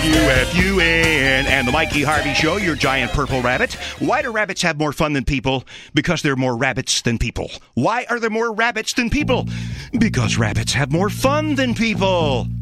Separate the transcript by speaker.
Speaker 1: WFUN and the Mikey Harvey Show, your giant purple rabbit. Why do rabbits have more fun than people? Because there are more rabbits than people. Why are there more rabbits than people? Because rabbits have more fun than people.